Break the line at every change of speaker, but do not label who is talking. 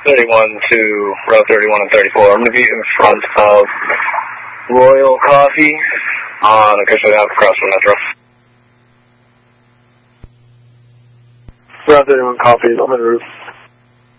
31 to row 31 and 34. I'm going to be in front of Royal Coffee on Acushnet Ave across from Metro.
Route 31 coffee, I'm en route.